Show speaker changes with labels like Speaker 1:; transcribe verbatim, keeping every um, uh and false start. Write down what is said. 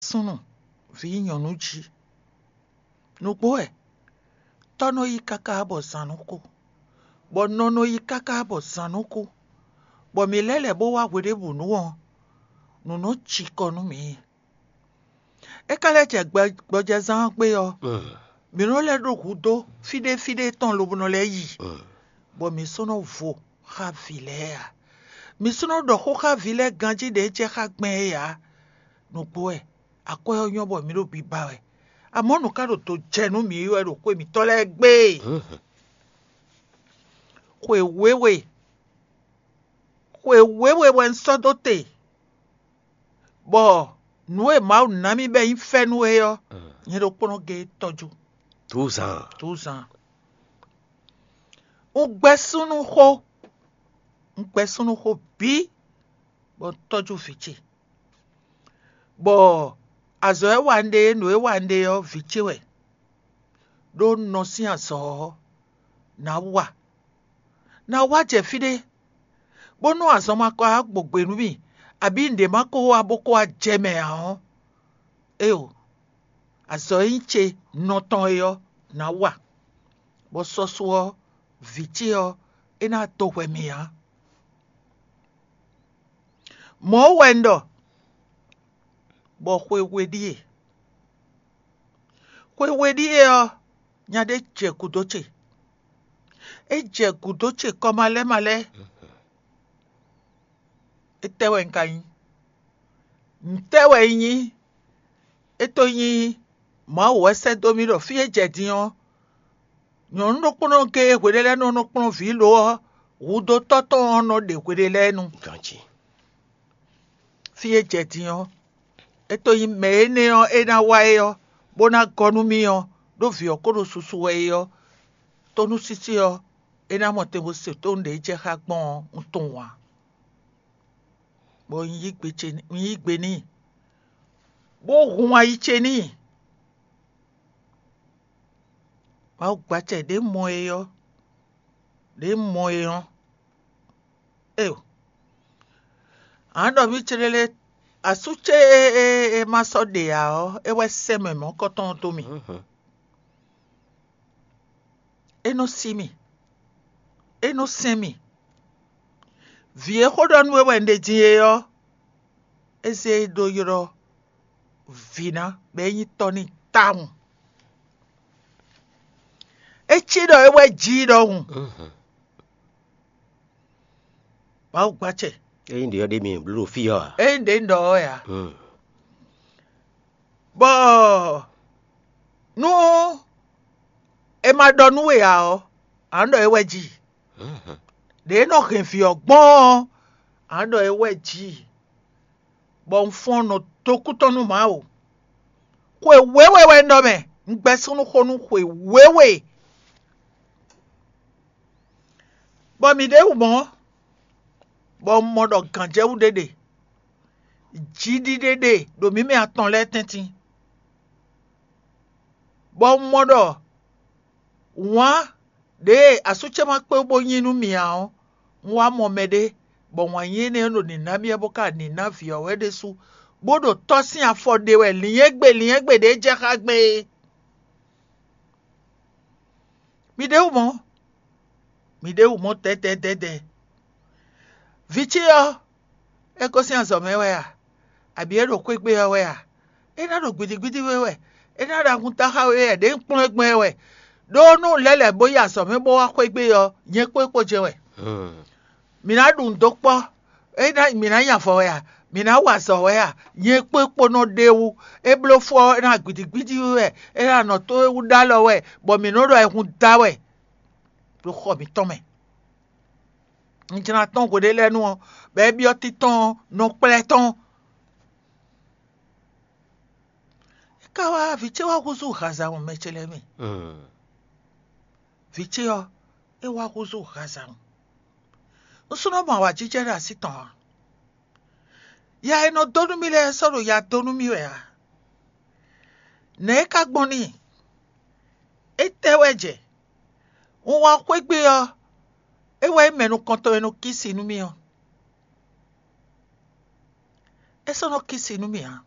Speaker 1: sunu vi nyonuji nugbo e tono yi kaka abo sanuko bo nono yi kaka abo sanuko bo mi lele bo wa wede bu nuwon nuno chikonu mi e kale je gboje zan pe yo mi no le doku do fide fide ton lo buno le yi bo mi sono vo ha vilea mi sono do ko ha vile ganji de je ha gbin ya nugbo e akoyo yan bo mi ro bi ba e àmọ́ nù kárò tó jẹnu mi yóò ẹrù pé mi tọ́lẹ̀ gbé kò èwéwè kò èwéwè wẹ̀ ń sọ́dọ̀ tè bọ̀ nù ẹ̀ máa nà mí bẹ́ẹ̀ ń fẹ́ nù ẹ̀ yọ yẹn ló pọ́n gé tọ́jú.
Speaker 2: tout ça
Speaker 1: tout ça ń gbẹ sínú hó ń gbẹ sínú hó bí bọ̀ tọ́jú fìtì bọ̀. Azo e wande no e wande yo vichiwe do no si aso na wa na wa je fide bono aso ma ko agbogbe nu mi abi nde ma ko aboko ajeme ahun e o aso inche no ton yo na wa bo soso vichi yo ina to we mi ya mo wendo bo kwewedie kwewedie o nyade je kudoche e je kudoche ko male male e tewe nkan ntewe yin e to yin ma wo se domiro fi e je dion nyon no pono ke kwedele no no pono fi lo wudo toto ono de kwedele nu
Speaker 2: ganji
Speaker 1: fi e je dion eto yi me ne yo ena wa yo bona gonu mi yo do vi okoro susu we yo tonu sisi yo ena mo te wo se to nde je ha gbon nton wa bo yi gbe che ni yi gbe ni bo hun wa yi che ni ba gba che de mo e yo de mo e yo e o ando mi chelele asuche e masode ya o e we seme mo koton to mi e no simi e no semi vie hodon we wende die yo eze do yoro vina be yin toni tam e chido e we jido hun ba gbache
Speaker 2: e ndio de mi blue fia
Speaker 1: e nde ndo ya
Speaker 2: mm
Speaker 1: bo no e ma donu we ya o ando e weji de no kin fi ogbon ando e weji bo nfon no tokutonu ma o ko e wewe we ndo me ngbe sunu honu ko e wewe bo mi de umo bo modo kan je u dede jidi dede do mi me atan le tintin bo modo wa de asuche ma pe bo yinu mi ahun wa mo mede bo wa yin ne no ni na mi e bo ka ni na fi o we de su bodo tosin afode we liyen gbe liyen gbe de je ka gbe mi de umo mi de umo te te te te vichio e ko si anso me we ya abi e ro ko gbe we ya e na ro gbidigbidi we we e na ra kun ta ha we de npon egbon we do nu lele boya so me bo wa ko gbe yo yen pe po je we
Speaker 2: mm
Speaker 1: mi na dun do po e na mi na yan fo we ya mi na wa so we ya yen pe po no dewu e blo fo e na gbidigbidi we e na no to ewu da lo we bo mi no ro e kun da we lo kho mi ton me njina ton ko de lenu o be bi o ti ton no pele ton ka wa viche wa kuzu khaza mo mechele mi
Speaker 2: mm
Speaker 1: viche o e wa kuzu khaza usuno ma wa jijera sitan ya eno donu mi le soro ya donu mi we ya ne ka gbon ni e teweje won wa ko gbe o e wa menu kan to enu kisi nu mi o e so no kisi nu mi ha